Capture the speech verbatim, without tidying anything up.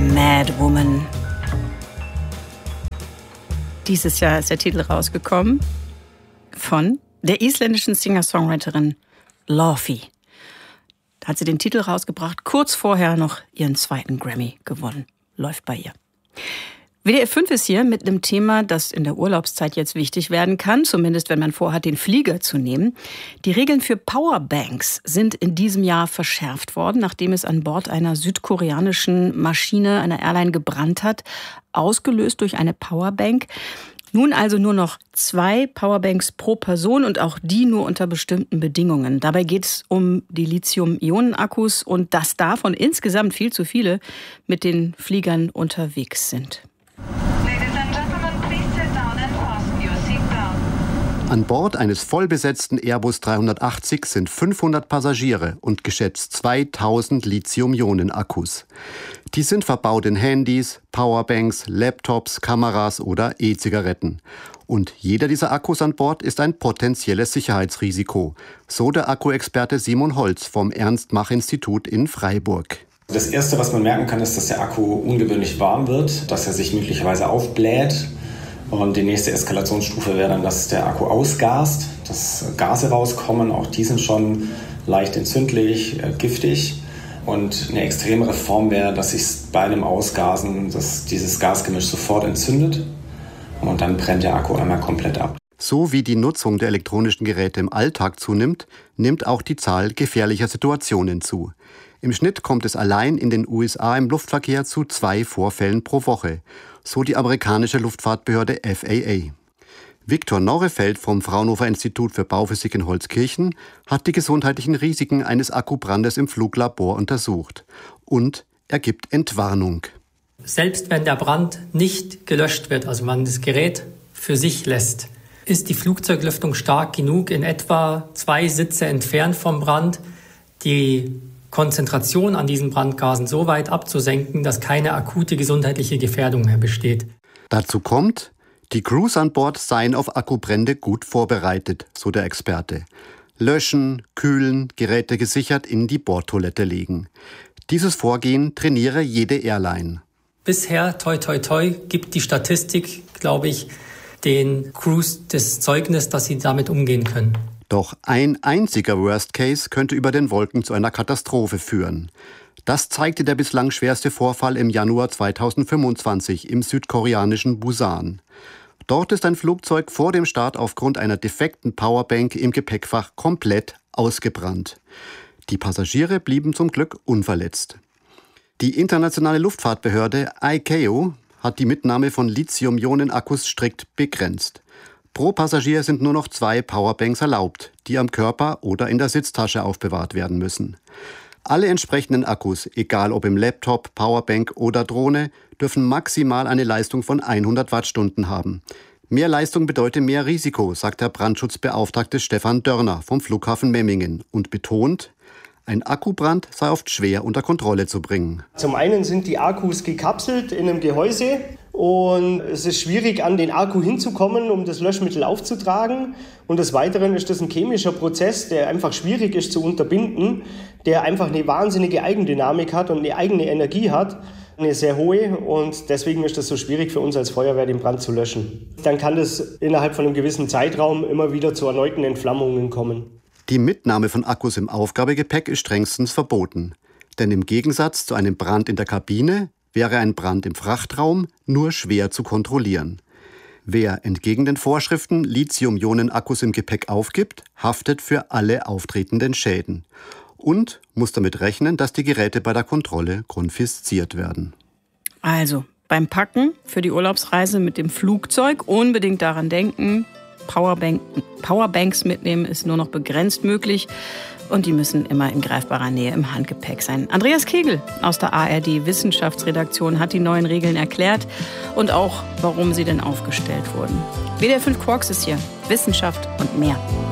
Mad Woman. Dieses Jahr ist der Titel rausgekommen von der isländischen Singer-Songwriterin Laufey. Da hat sie den Titel rausgebracht, kurz vorher noch ihren zweiten Grammy gewonnen. Läuft bei ihr. W D F fünf ist hier mit einem Thema, das in der Urlaubszeit jetzt wichtig werden kann, zumindest wenn man vorhat, den Flieger zu nehmen. Die Regeln für Powerbanks sind in diesem Jahr verschärft worden, nachdem es an Bord einer südkoreanischen Maschine einer Airline gebrannt hat, ausgelöst durch eine Powerbank. Nun also nur noch zwei Powerbanks pro Person und auch die nur unter bestimmten Bedingungen. Dabei geht es um die Lithium-Ionen-Akkus und dass davon insgesamt viel zu viele mit den Fliegern unterwegs sind. An Bord eines vollbesetzten Airbus dreihundertachtzig sind fünfhundert Passagiere und geschätzt zweitausend Lithium-Ionen-Akkus. Die sind verbaut in Handys, Powerbanks, Laptops, Kameras oder E-Zigaretten. Und jeder dieser Akkus an Bord ist ein potenzielles Sicherheitsrisiko, so der Akkuexperte Simon Holz vom Ernst-Mach-Institut in Freiburg. Das Erste, was man merken kann, ist, dass der Akku ungewöhnlich warm wird, dass er sich möglicherweise aufbläht. Und die nächste Eskalationsstufe wäre dann, dass der Akku ausgast, dass Gase rauskommen. Auch die sind schon leicht entzündlich, äh, giftig. Und eine extremere Form wäre, dass sich bei einem Ausgasen dass dieses Gasgemisch sofort entzündet. Und dann brennt der Akku einmal komplett ab. So wie die Nutzung der elektronischen Geräte im Alltag zunimmt, nimmt auch die Zahl gefährlicher Situationen zu. Im Schnitt kommt es allein in den U S A im Luftverkehr zu zwei Vorfällen pro Woche, so die amerikanische Luftfahrtbehörde F A A. Viktor Norrefeld vom Fraunhofer Institut für Bauphysik in Holzkirchen hat die gesundheitlichen Risiken eines Akkubrandes im Fluglabor untersucht. Und er gibt Entwarnung. Selbst wenn der Brand nicht gelöscht wird, also man das Gerät für sich lässt, ist die Flugzeuglüftung stark genug, in etwa zwei Sitze entfernt vom Brand, die Konzentration an diesen Brandgasen so weit abzusenken, dass keine akute gesundheitliche Gefährdung mehr besteht. Dazu kommt, die Crews an Bord seien auf Akkubrände gut vorbereitet, so der Experte. Löschen, kühlen, Geräte gesichert in die Bordtoilette legen. Dieses Vorgehen trainiere jede Airline. Bisher, toi toi toi, gibt die Statistik, glaube ich, den Crews das Zeugnis, dass sie damit umgehen können. Doch ein einziger Worst Case könnte über den Wolken zu einer Katastrophe führen. Das zeigte der bislang schwerste Vorfall im Januar zweitausendfünfundzwanzig im südkoreanischen Busan. Dort ist ein Flugzeug vor dem Start aufgrund einer defekten Powerbank im Gepäckfach komplett ausgebrannt. Die Passagiere blieben zum Glück unverletzt. Die internationale Luftfahrtbehörde I C A O hat die Mitnahme von Lithium-Ionen-Akkus strikt begrenzt. Pro Passagier sind nur noch zwei Powerbanks erlaubt, die am Körper oder in der Sitztasche aufbewahrt werden müssen. Alle entsprechenden Akkus, egal ob im Laptop, Powerbank oder Drohne, dürfen maximal eine Leistung von hundert Wattstunden haben. Mehr Leistung bedeutet mehr Risiko, sagt der Brandschutzbeauftragte Stefan Dörner vom Flughafen Memmingen und betont, ein Akkubrand sei oft schwer unter Kontrolle zu bringen. Zum einen sind die Akkus gekapselt in einem Gehäuse und es ist schwierig, an den Akku hinzukommen, um das Löschmittel aufzutragen. Und des Weiteren ist das ein chemischer Prozess, der einfach schwierig ist zu unterbinden, der einfach eine wahnsinnige Eigendynamik hat und eine eigene Energie hat, eine sehr hohe. Und deswegen ist das so schwierig für uns als Feuerwehr, den Brand zu löschen. Dann kann das innerhalb von einem gewissen Zeitraum immer wieder zu erneuten Entflammungen kommen. Die Mitnahme von Akkus im Aufgabegepäck ist strengstens verboten. Denn im Gegensatz zu einem Brand in der Kabine wäre ein Brand im Frachtraum nur schwer zu kontrollieren. Wer entgegen den Vorschriften Lithium-Ionen-Akkus im Gepäck aufgibt, haftet für alle auftretenden Schäden. Und muss damit rechnen, dass die Geräte bei der Kontrolle konfisziert werden. Also, beim Packen für die Urlaubsreise mit dem Flugzeug unbedingt daran denken, Powerbank, Powerbanks mitnehmen ist nur noch begrenzt möglich und die müssen immer in greifbarer Nähe im Handgepäck sein. Andreas Kegel aus der A R D-Wissenschaftsredaktion hat die neuen Regeln erklärt und auch, warum sie denn aufgestellt wurden. W D R fünf Quarks ist hier. Wissenschaft und mehr.